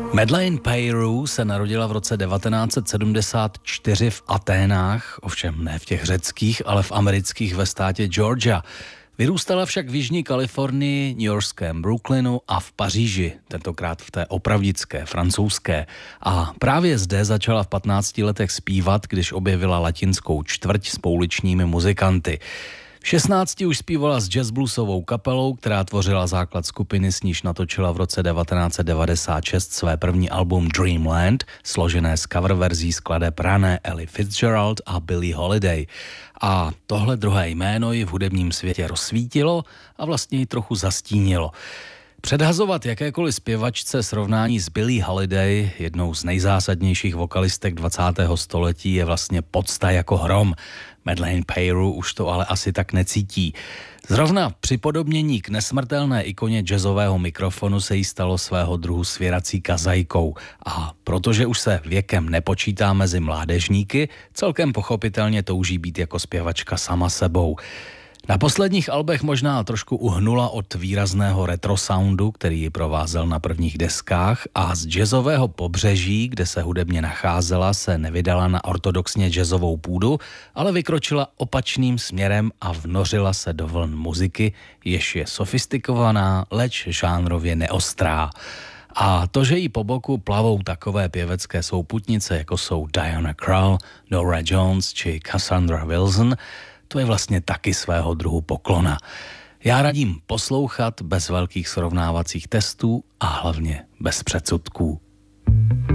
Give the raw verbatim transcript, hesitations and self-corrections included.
Madeleine Peyroux se narodila v roce devatenáct set sedmdesát čtyři v Aténách, ovšem ne v těch řeckých, ale v amerických ve státě Georgia. Vyrůstala však v jižní Kalifornii, newyorském Brooklynu a v Paříži, tentokrát v té opravdické, francouzské. A právě zde začala v patnácti letech zpívat, když objevila latinskou čtvrť s pouličními muzikanty. V šestnácti už zpívala s jazz bluesovou kapelou, která tvořila základ skupiny, s níž natočila v roce devatenáct set devadesát šest své první album Dreamland, složené z cover verzí skladeb rané Ella Fitzgerald a Billie Holiday. A tohle druhé jméno ji v hudebním světě rozsvítilo a vlastně ji trochu zastínilo. Předhazovat jakékoliv zpěvačce srovnání s Billie Holiday, jednou z nejzásadnějších vokalistek dvacátého století, je vlastně podsta jako hrom. Madeleine Peyroux už to ale asi tak necítí. Zrovna připodobnění k nesmrtelné ikoně jazzového mikrofonu se jí stalo svého druhu svěrací kazajkou. A protože už se věkem nepočítá mezi mládežníky, celkem pochopitelně touží být jako zpěvačka sama sebou. Na posledních albech možná trošku uhnula od výrazného retro soundu, který ji provázel na prvních deskách, a z jazzového pobřeží, kde se hudebně nacházela, se nevydala na ortodoxně jazzovou půdu, ale vykročila opačným směrem a vnořila se do vln muziky, jež je sofistikovaná, leč žánrově neostrá. A to, že jí po boku plavou takové pěvecké souputnice, jako jsou Diana Krall, Norah Jones či Cassandra Wilson, to je vlastně taky svého druhu poklona. Já radím poslouchat bez velkých srovnávacích testů a hlavně bez předsudků.